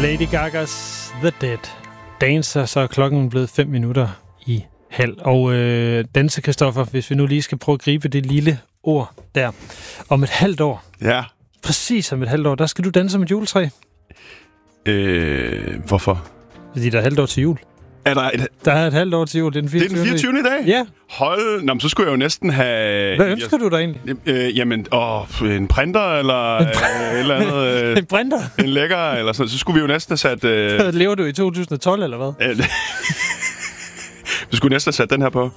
Lady Gagas The Dead Dancer, så er klokken blevet 5:05. Og Danse, Christoffer, hvis vi nu lige skal prøve at gribe det lille ord der. Om et halvt år, Ja. præcis om et halvt år, der skal du danse som et juletræ. Hvorfor? Fordi der er et halvt år til jul. Der er et halvt år til jul, det er den 24. Det er den 24. i dag? Ja. Hold, nå, så skulle jeg jo næsten have... Hvad ønsker du dig egentlig? Jamen, en printer, eller et eller andet... En printer? En lækker, eller sådan. Så skulle vi jo næsten have sat... Lever du i 2012, eller hvad? Vi skulle næsten have sat den her på.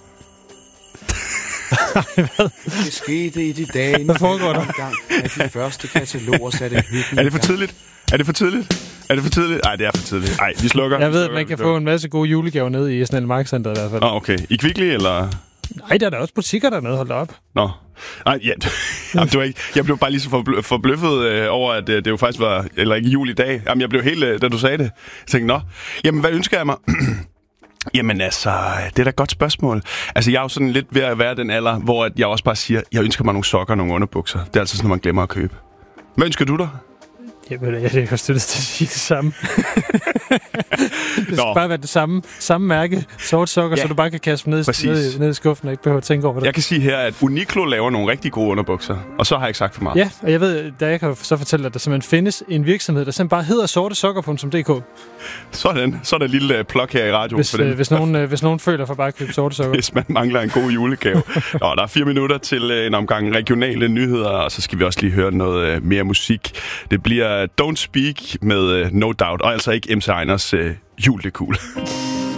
Hvad? Det skete i de dage, hvad foregår der? At de første kataloger satte hyggen. Er det for tidligt? Nej, det er for tidligt. Nej, vi slukker. Jeg ved, at man kan få en masse gode julegaver nede i Snelle Markcenteret i hvert fald. Okay. I Kvickly, eller? Nej, der er da også butikker dernede, hold da op. Nå. Nej, ja. Jamen, det var ikke. Jeg blev bare lige så forbløffet over, at det jo faktisk var... Eller ikke jul i dag. Jamen, jeg blev helt... Da du sagde det. Jeg tænkte, nå. Jamen, hvad ønsker jeg mig? Jamen altså, det er da et godt spørgsmål. Altså, jeg er jo sådan lidt ved at være den alder, hvor jeg også bare siger, jeg ønsker mig nogle sokker og nogle underbukser. Det er altså sådan, når man glemmer at købe. Hvad ønsker du dig? Jamen, jeg har støttet til at sige det samme. Det skal bare være det samme mærke, sort sokker, så du bare kan kaste dem ned i skuffen og ikke behøver at tænke over det. Jeg kan sige her, at Uniqlo laver nogle rigtig gode underbukser, og så har jeg ikke sagt for meget. Ja, og jeg ved, da jeg kan så fortælle, at der simpelthen findes en virksomhed, der simpelthen bare hedder sortesokker.dk. Sådan, så er der et lille plug her i radioen. Hvis nogen føler for bare at købe sorte sokker. Hvis man mangler en god julegave. Nå, der er 4 minutter til en omgang regionale nyheder, og så skal vi også lige høre noget mere musik. Det bliver Don't Speak med No Doubt, og altså ikke MC Einers Jul det cool.